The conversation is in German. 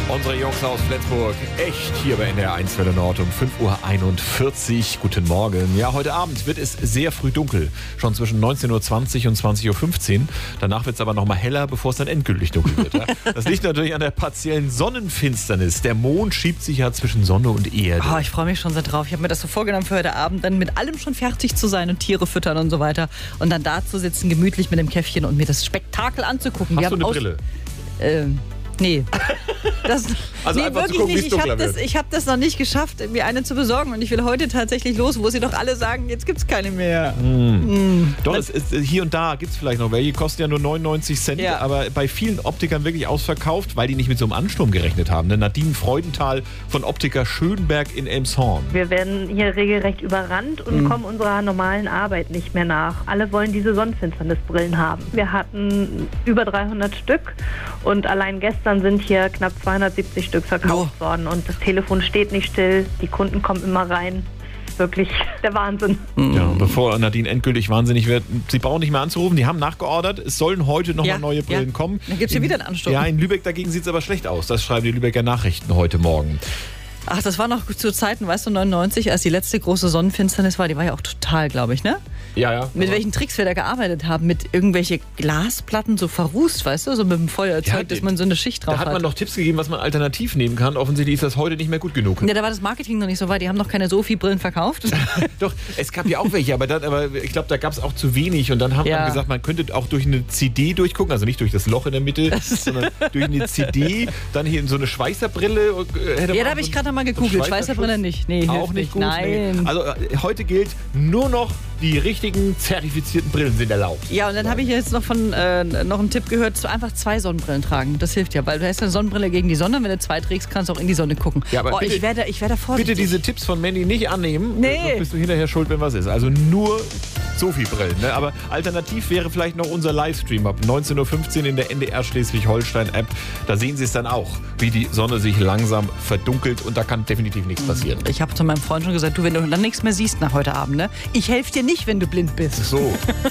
Unsere Jungs aus Flensburg, echt hier bei NDR 1 Welle Nord um 5.41 Uhr. Guten Morgen. Ja, heute Abend wird es sehr früh dunkel. Schon zwischen 19.20 Uhr und 20.15 Uhr. Danach wird es aber noch mal heller, bevor es dann endgültig dunkel wird. Ja? Das liegt natürlich an der partiellen Sonnenfinsternis. Der Mond schiebt sich ja zwischen Sonne und Erde. Oh, ich freue mich schon sehr drauf. Ich habe mir das so vorgenommen für heute Abend, dann mit allem schon fertig zu sein und Tiere füttern und so weiter. Und dann da zu sitzen, gemütlich mit dem Käffchen und mir das Spektakel anzugucken. Hast du eine Brille? Nee. Also einfach zu gucken, wie es dunkler wird. Ich habe das noch nicht geschafft, mir eine zu besorgen. Und ich will heute tatsächlich los, wo sie doch alle sagen, jetzt gibt's keine mehr. Doch, hier und da gibt es vielleicht noch welche. Die kosten ja nur 99 Cent. Ja. Aber bei vielen Optikern wirklich ausverkauft, weil die nicht mit so einem Ansturm gerechnet haben. Nadine Freudenthal von Optiker Schönberg in Elmshorn. Wir werden hier regelrecht überrannt und kommen unserer normalen Arbeit nicht mehr nach. Alle wollen diese Sonnenfinsternisbrillen haben. Wir hatten über 300 Stück und allein gestern sind hier knapp 270 Stück verkauft worden und das Telefon steht nicht still, die Kunden kommen immer rein. Wirklich der Wahnsinn. Ja, bevor Nadine endgültig wahnsinnig wird, sie brauchen nicht mehr anzurufen, die haben nachgeordert, es sollen heute nochmal neue Brillen kommen. Dann gibt es hier wieder einen Ansturm. Ja, in Lübeck dagegen sieht es aber schlecht aus, das schreiben die Lübecker Nachrichten heute Morgen. Ach, das war noch zu Zeiten, weißt du, 99, als die letzte große Sonnenfinsternis war, die war ja auch total, glaube ich, ne? Ja. Mit welchen Tricks wir da gearbeitet haben, mit irgendwelche Glasplatten so verrußt, weißt du, so mit dem Feuerzeug, dass man so eine Schicht drauf hat. Da hat man noch Tipps gegeben, was man alternativ nehmen kann. Offensichtlich ist das heute nicht mehr gut genug. Ja, da war das Marketing noch nicht so weit. Die haben noch keine Sophie-Brillen verkauft. Doch, es gab ja auch welche, aber ich glaube, da gab es auch zu wenig. Und dann haben wir gesagt, man könnte auch durch eine CD durchgucken, also nicht durch das Loch in der Mitte, sondern durch eine CD, dann hier in so eine Schweißerbrille. Da habe ich gerade mal gegoogelt. Schweißerbrille nicht. Nee, auch nicht gut. Nein. Nee. Also heute gilt, nur noch die richtigen zertifizierten Brillen sind erlaubt. Ja, und dann habe ich jetzt noch noch einen Tipp gehört, einfach 2 Sonnenbrillen tragen. Das hilft ja, weil du hast eine Sonnenbrille gegen die Sonne. Wenn du 2 trägst, kannst du auch in die Sonne gucken. Ja, aber ich werde vorsichtig. Bitte diese Tipps von Mandy nicht annehmen. Nee. Sonst bist du hinterher schuld, wenn was ist. Also nur Sophie-Brillen. Ne? Aber alternativ wäre vielleicht noch unser Livestream ab 19.15 Uhr in der NDR Schleswig-Holstein-App. Da sehen Sie es dann auch, wie die Sonne sich langsam verdunkelt und da kann definitiv nichts passieren. Ich habe zu meinem Freund schon gesagt, du, wenn du dann nichts mehr siehst nach heute Abend, ne? Ich helfe dir nicht, wenn du blind bist. So.